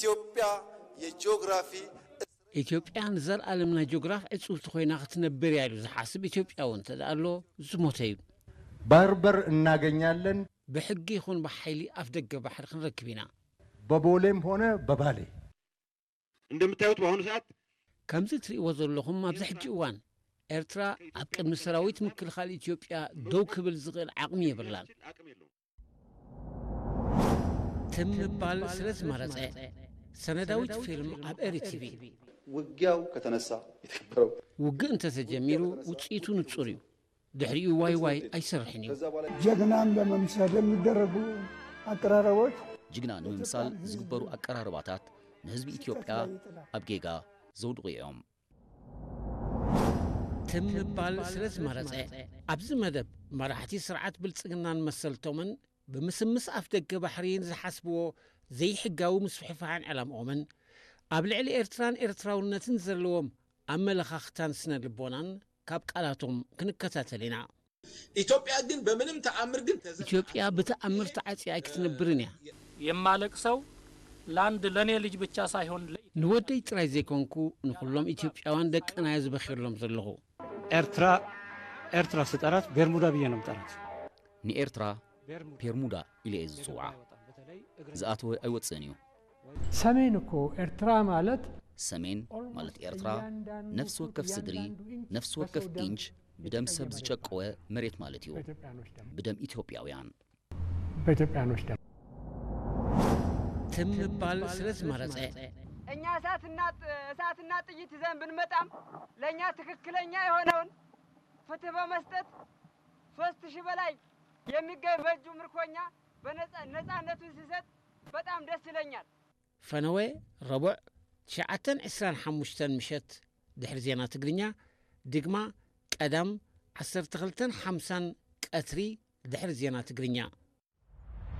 ኢትዮጵያ የጂኦግራፊ ኢትዮጵያን ዘርአለምና ጂኦግራፍ እጹብቲ ኮይና ክትነብር ያሉ ዝሓስብ ኢትዮጵያውን ተዳሎ ዝሞተዩ በርበር እናገኛለን በሕጊ ይኹን በኃይሊ አፍደገ ባህር ክንረክብና በቦሌም ሆነ በባሌ እንደምታዩት በአሁኑ ሰዓት ከምዚ ትሪእዎ ዘለኹም ኣብዚ ሕጂ እዋን ኤርትራ ኣብ ቅድሚ ሰራዊት ምክልኻል ኢትዮጵያ ደው ክብል ዝኽእል ዓቕሚ የብላን ትምባል ስለ ዝመረፀ ሰነዳዊት ፊልም ኣብ ኤሪቲቪ ውጊያው ከተነሳ የተከበረው ውግእ እንተተጀሚሩ ውፅኢቱ ንጹር እዩ ድሕሪኡ ዋይ ዋይ አይሰርሕን እዩ ጀግናን ለመምሰል የሚደረጉ አቀራረቦች ጅግና ንምምሳል ዝግበሩ አቀራረባታት ንህዝቢ ኢትዮጵያ ኣብ ጌጋ ዘውድቑ እዮም ትምባል ስለ ዝመረፀ ኣብዚ መደብ መራሕቲ ስርዓት ብልጽግናን መሰልቶምን ብምስምስ ኣፍ ደገ ባሕሪን ዝሓስብዎ ዘይሕጋዊ ምስፍሕፋሕን ዕላምኦምን ኣብ ልዕሊ ኤርትራን ኤርትራውነትን ዘለዎም ኣመለኻኽታን ስነ ልቦናን ካብ ቃላቶም ክንከታተል ኢና ኢትዮጵያ ግን በምንም ተአምር ግን ኢትዮጵያ በተአምር ተዓጽያ ክትነብርን ያ የማለቅሰው ላንድ ለኔ ልጅ ብቻ ሳይሆን ንወደይ ጥራይ ዘይኮንኩ ንኹሎም ኢትዮጵያውያን ደቅና ዝበኺርሎም ዘለኹ ኤርትራ ስጠራት ቤርሙዳ ብዬ ነው ምጠራት ንኤርትራ ቤርሙዳ ኢለ ዝጽውዓ ዝኣተወ ኣይወፅን እዩ ሰሜን እኮ ኤርትራ ማለት ሰሜን ማለት ኤርትራ ነፍስ ወከፍ ስድሪ ነፍስ ወከፍ ኢንች بدم سبز جقوة مريت مالتيو بدم إثيوبياويان በኢትዮጵያኖች ደም ትምባል ስለዝ መረፀ እኛ እሳትና ጥይት ይዘን ብንመጣም ለኛ ትክክለኛ የሆነውን ፍትህ በመስጠት 3000 በላይ የሚገኝ በእጁ ምርኮኛ በነፃነቱን ሲሰጥ በጣም ደስ ይለኛል ፈነወ ረቡዕ 9:25 ምሽት ድሕሪ ዜና ትግርኛ ድግማ ቀዳም 12:50 ቀትሪ ድሕሪ ዜና ትግርኛ